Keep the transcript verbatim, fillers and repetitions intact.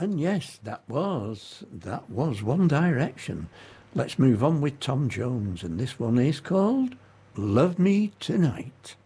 And yes, that was, that was One Direction. Let's move on with Tom Jones, and this one is called Love Me Tonight.